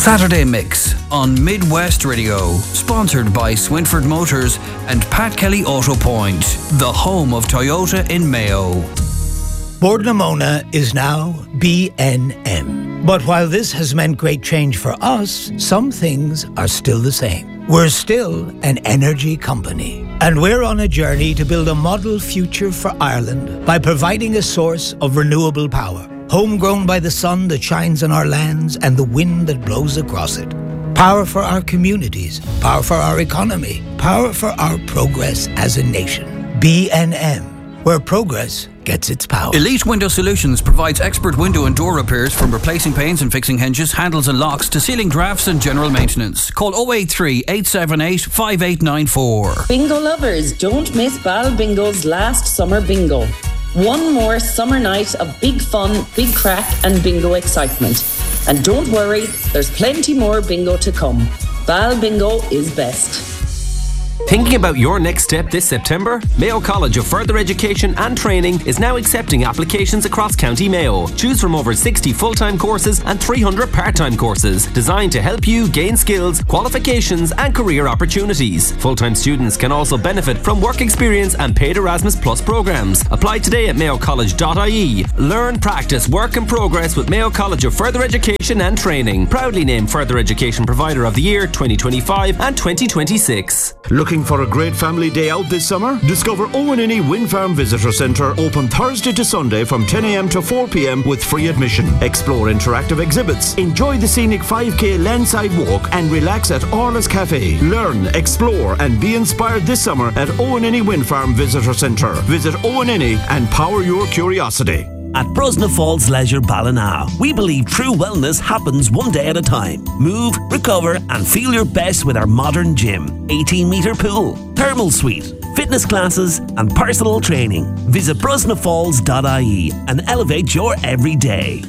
Saturday Mix on Midwest Radio, sponsored by Swinford Motors and Pat Kelly Auto Point, the home of Toyota in Mayo. Bord na Móna is now BNM. But while this has meant great change for us, some things are still the same. We're still an energy company. And we're on a journey to build a model future for Ireland by providing a source of renewable power. Homegrown by the sun that shines on our lands and the wind that blows across it. Power for our communities, power for our economy, power for our progress as a nation. BNM, where progress gets its power. Elite Window Solutions provides expert window and door repairs, from replacing panes and fixing hinges, handles and locks to sealing drafts and general maintenance. Call 083 878 5894. Bingo lovers, don't miss Bal Bingo's last summer bingo. One more summer night of big fun, big crack and bingo excitement. And don't worry, there's plenty more bingo to come. Bal Bingo is best. Thinking about your next step this September? Mayo College of Further Education and Training is now accepting applications across County Mayo. Choose from over 60 full-time courses and 300 part-time courses designed to help you gain skills, qualifications and career opportunities. Full-time students can also benefit from work experience and paid Erasmus Plus programs. Apply today at mayocollege.ie. Learn, practice, work and progress with Mayo College of Further Education and Training. Proudly named Further Education Provider of the Year 2025 and 2026. Looking for a great family day out this summer? Discover Owenini Wind Farm Visitor Centre, open Thursday to Sunday from 10 a.m. to 4 p.m. with free admission. Explore interactive exhibits, enjoy the scenic 5k landside walk and relax at Orla's Cafe. Learn, explore and be inspired this summer at Owenini Wind Farm Visitor Centre. Visit Owenini and power your curiosity. At Brosna Falls Leisure Ballina, we believe true wellness happens one day at a time. Move, recover and feel your best with our modern gym, 18-metre pool, thermal suite, fitness classes and personal training. Visit brosnafalls.ie and elevate your everyday.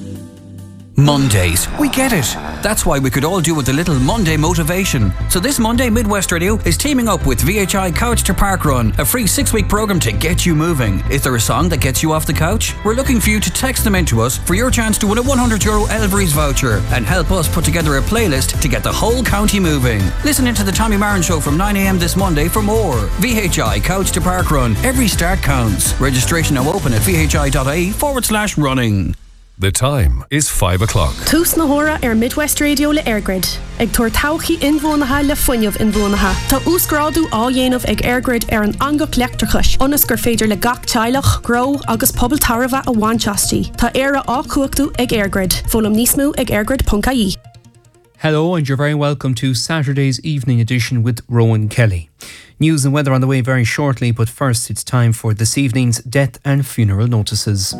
Mondays, we get it. That's why we could all do with a little Monday motivation. So this Monday, Midwest Radio is teaming up with VHI Couch to Park Run, a free 6-week programme to get you moving. Is there a song that gets you off the couch? We're looking for you to text them in to us for your chance to win a €100 Elvery's voucher and help us put together a playlist to get the whole county moving. Listen into the Tommy Marin Show from 9 a.m. this Monday for more. VHI Couch to Park Run. Every start counts. Registration now open at vhi.ie/running. The time is 5 o'clock. Tús na hora Midwest Radio le Airgrid. Ag tuair tauchaí inmhónatha le fuinneamh inmhónatha. Tá úsgrádu á dhéanamh ag Airgrid an angach leachtarchais. Ionas gur féidir le gach teilech, grow agus pobl tarbha a bhainteastí. Tá éire á cuachtaú ag Airgrid. Fólam níos mó ag airgrid.ie. Hello and you're very welcome to Saturday's evening edition with Rowan Kelly. News and weather on the way very shortly, but first it's time for this evening's death and funeral notices.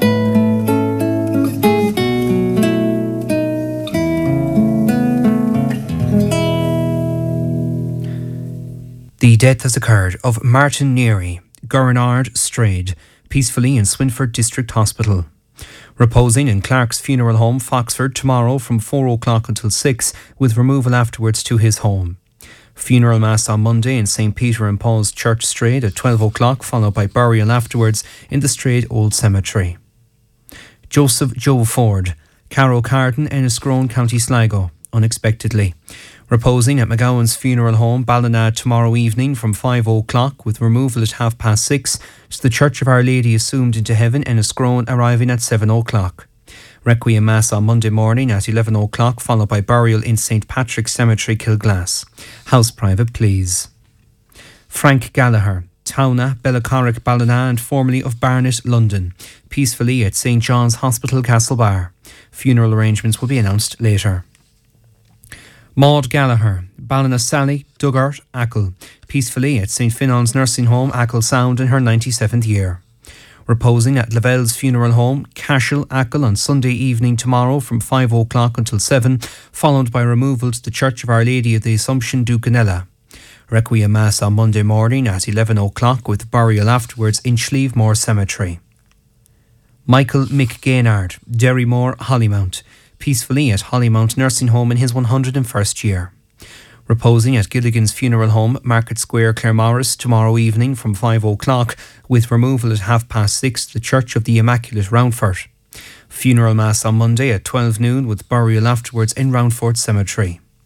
The death has occurred of Martin Neary, Gurnard Strayed, peacefully in Swinford District Hospital. Reposing in Clark's Funeral Home, Foxford, tomorrow from 4 o'clock until 6, with removal afterwards to his home. Funeral Mass on Monday in St. Peter and Paul's Church, Strayed at 12 o'clock, followed by burial afterwards in the Strayed Old Cemetery. Joseph Joe Ford, Carrow Carden, Enniscrone, County Sligo, unexpectedly. Reposing at McGowan's Funeral Home, Ballina, tomorrow evening from 5 o'clock, with removal at 6:30 to the Church of Our Lady Assumed into Heaven, Enniscrone, arriving at 7 o'clock. Requiem Mass on Monday morning at 11 o'clock, followed by burial in St. Patrick's Cemetery, Kilglass. House private, please. Frank Gallagher, Towna, Bellacorrick, Ballina and formerly of Barnet, London, peacefully at St. John's Hospital, Castlebar. Funeral arrangements will be announced later. Maud Gallagher, Ballinasally, Duggart, Achill, peacefully at St. Finon's Nursing Home, Achill Sound, in her 97th year. Reposing at Lavelle's Funeral Home, Cashel, Achill, on Sunday evening tomorrow from 5 o'clock until 7, followed by removal to the Church of Our Lady of the Assumption, Ducanella. Requiem Mass on Monday morning at 11 o'clock, with burial afterwards in Schlievemore Cemetery. Michael Mick Gaynard, Derrymore, Hollymount, peacefully at Hollymount Nursing Home in his 101st year. Reposing at Gilligan's Funeral Home, Market Square, Claremorris, tomorrow evening from 5 o'clock, with removal at 6:30 to the Church of the Immaculate, Roundford. Funeral Mass on Monday at 12 noon, with burial afterwards in Roundford Cemetery.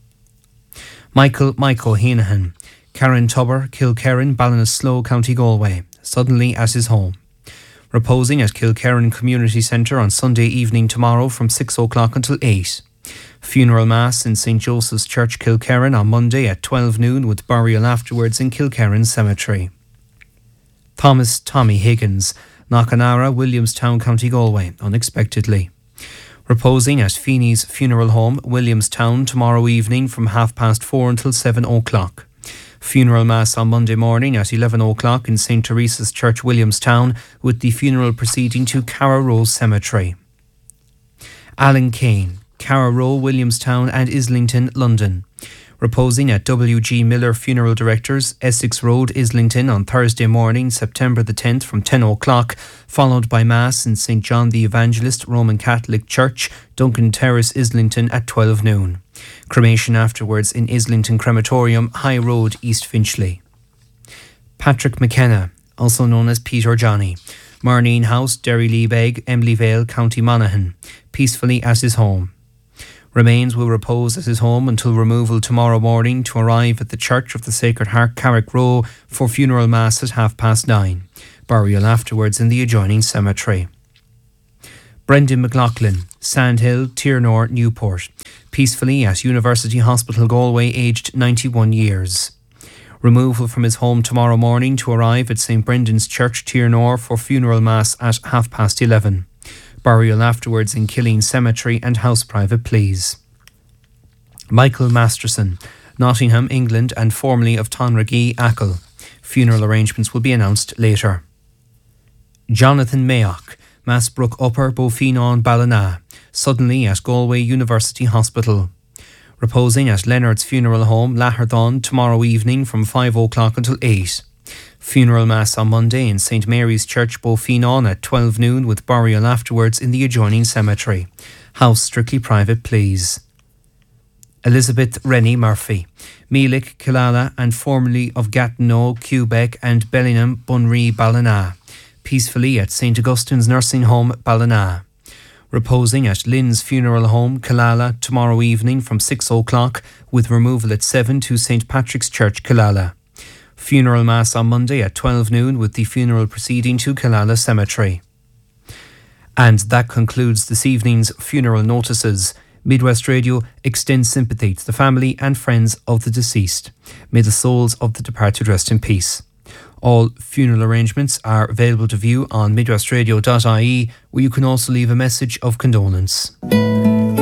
Michael Hanahan, Karen Tubber, Kilkerran, Ballinasloe, County Galway, suddenly at his home. Reposing at Kilkerran Community Centre on Sunday evening tomorrow from 6 o'clock until 8. Funeral Mass in St. Joseph's Church, Kilkerran on Monday at 12 noon with burial afterwards in Kilkerran Cemetery. Thomas Tommy Higgins, Knockanara, Williamstown, County Galway, unexpectedly. Reposing at Feeney's Funeral Home, Williamstown, tomorrow evening from 4:30 until 7 o'clock. Funeral Mass on Monday morning at 11 o'clock in St. Teresa's Church, Williamstown, with the funeral proceeding to Carra Row Cemetery. Alan Kane, Carra Row, Williamstown and Islington, London. Reposing at W.G. Miller Funeral Directors, Essex Road, Islington on Thursday morning, September the 10th from 10 o'clock, followed by Mass in St. John the Evangelist Roman Catholic Church, Duncan Terrace, Islington at 12 noon. Cremation afterwards in Islington Crematorium, High Road, East Finchley. Patrick McKenna, also known as Peter Johnny, Marneen House, Derry Leabeg, Emily Vale, County Monaghan, peacefully at his home. Remains will repose at his home until removal tomorrow morning to arrive at the Church of the Sacred Heart, Carrick Row, for funeral mass at 9:30. Burial afterwards in the adjoining cemetery. Brendan McLaughlin, Sandhill, Tiernor, Newport, peacefully at University Hospital Galway, aged 91 years. Removal from his home tomorrow morning to arrive at St. Brendan's Church, Tiernor, for funeral mass at 11:30. Burial afterwards in Killeen Cemetery and house private pleas. Michael Masterson, Nottingham, England and formerly of Tonragee, Achill. Funeral arrangements will be announced later. Jonathan Mayock, Massbrook Upper, Beaufinon, Ballina, suddenly at Galway University Hospital. Reposing at Leonard's Funeral Home, Laherthon, tomorrow evening from 5 o'clock until 8. Funeral Mass on Monday in St. Mary's Church, Beaufinon at 12 noon with burial afterwards in the adjoining cemetery. House strictly private please. Elizabeth Rennie Murphy, Meelick, Killala and formerly of Gatineau, Quebec and Bellingham, Bunree, Ballina. Peacefully at St. Augustine's Nursing Home, Ballina. Reposing at Lynn's Funeral Home, Killala, tomorrow evening from 6 o'clock with removal at 7 to St. Patrick's Church, Killala. Funeral Mass on Monday at 12 noon with the funeral proceeding to Killala Cemetery. And that concludes this evening's funeral notices. Midwest Radio extends sympathy to the family and friends of the deceased. May the souls of the departed rest in peace. All funeral arrangements are available to view on midwestradio.ie, where you can also leave a message of condolence.